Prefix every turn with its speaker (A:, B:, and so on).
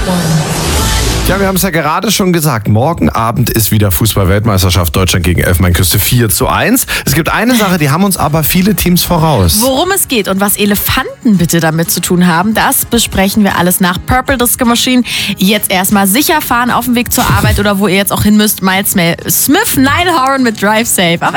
A: Ja, wir haben es ja gerade schon gesagt. Morgen Abend ist wieder Fußball-Weltmeisterschaft Deutschland gegen Elfenbeinküste 4:1. Es gibt eine Sache, die haben uns aber viele Teams voraus.
B: Worum es geht und was Elefanten bitte damit zu tun haben, das besprechen wir alles nach Purple Disco Machine. Jetzt erstmal sicher fahren auf dem Weg zur Arbeit oder wo ihr jetzt auch hin müsst. Miles Smith, Niall Horan mit Drive Safe.